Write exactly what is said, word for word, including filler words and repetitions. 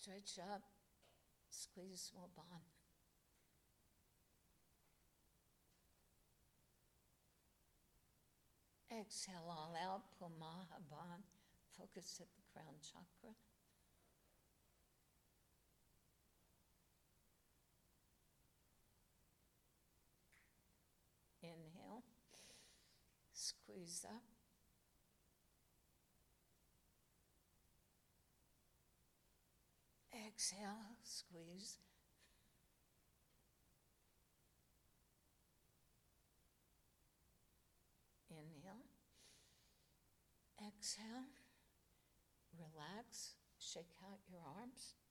Stretch up, squeeze Mobon. Exhale all out, Pumahabon. Focus at the crown chakra. Inhale, squeeze up. Exhale, squeeze. Inhale. Exhale. Relax. Shake out your arms.